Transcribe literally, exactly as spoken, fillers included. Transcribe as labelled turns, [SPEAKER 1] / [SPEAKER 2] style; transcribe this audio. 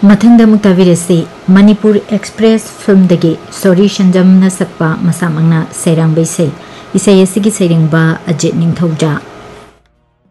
[SPEAKER 1] मथंग दमुक ताबिरसी Manipur express film दगी sorry शंजम न सकपा मसामंगना सैरांग बैसे इसे यसिगी सैरिंगबा अजित निंगथौजा।